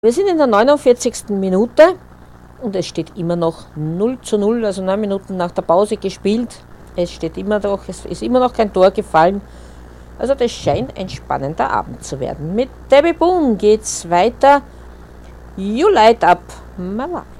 Wir sind in der 49. Minute und es steht immer noch 0:0, also 9 Minuten nach der Pause gespielt. Es ist immer noch kein Tor gefallen. Also das scheint ein spannender Abend zu werden. Mit Debbie Boone geht's weiter. You Light Up My Life.